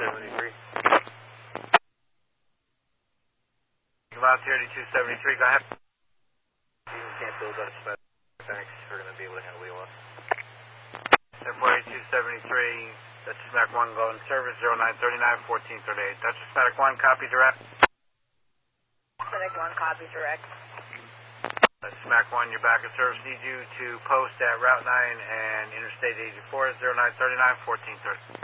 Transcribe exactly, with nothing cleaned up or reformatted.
seventy-three. Volunteer eighty-two seventy-three, go ahead. You can't build up spec. Thanks, we're going to be able to handle the loss. Airport eighty-two seventy-three, Dutchess Mac one going service zero nine thirty-nine fourteen thirty-eight. Dutchess Mac one, copy direct. Medic one, copy direct. Dutchess Mac one, you're back in service. Need you to post at Route nine and Interstate eighty-four, zero nine thirty-nine fourteen thirty.